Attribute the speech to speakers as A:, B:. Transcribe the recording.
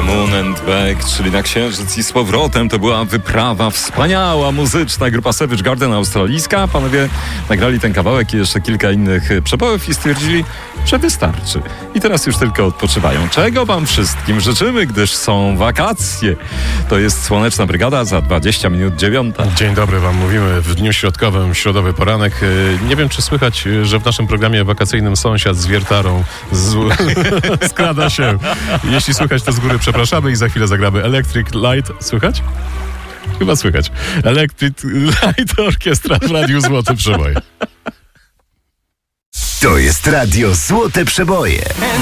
A: Moon and Back, czyli na Księżyc i z powrotem. To była wyprawa wspaniała, muzyczna. Grupa Savage Garden australijska. Panowie nagrali ten kawałek i jeszcze kilka innych przebojów i stwierdzili, że wystarczy. I teraz już tylko odpoczywają. Czego wam wszystkim życzymy, gdyż są wakacje. To jest Słoneczna Brygada za 20 minut 9.
B: Dzień dobry wam mówimy w dniu środkowym, środowy poranek. Nie wiem, czy słychać, że w naszym programie wakacyjnym sąsiad z wiertarą skrada się. Jeśli słychać, to z góry przepraszamy i za chwilę zagramy Electric Light. Słychać? Chyba słychać. Electric Light Orkiestra w Radiu Złote Przeboje.
C: To jest Radio Złote Przeboje.